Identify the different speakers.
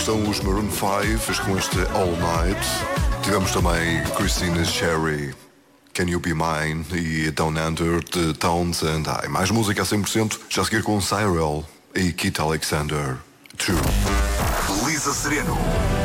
Speaker 1: estão os Maroon 5 com este All Night. Tivemos também Christina Cherry, Can You Be Mine, e Down Under de Townsend. E mais música a 100%, já a seguir com Cyril e Keith Alexander 2.
Speaker 2: Lisa Sereno.